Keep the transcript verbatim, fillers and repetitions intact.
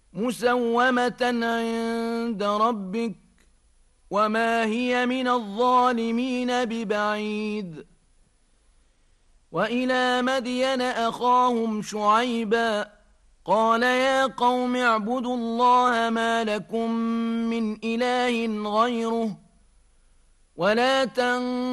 مسومة عند ربك وما هي من الظالمين ببعيد. وإلى مدين أخاهم شعيبا قال يا قوم اعبدوا الله ما لكم من إله غيره ولا تنقلوا